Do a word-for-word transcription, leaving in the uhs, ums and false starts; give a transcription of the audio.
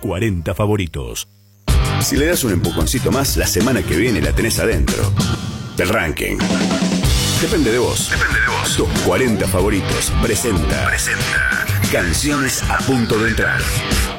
cuarenta favoritos. Si le das un empujoncito más, la semana que viene la tenés adentro del ranking. Depende de vos. Depende de vos. Tus cuarenta favoritos presenta. Presenta. Canciones a punto de entrar.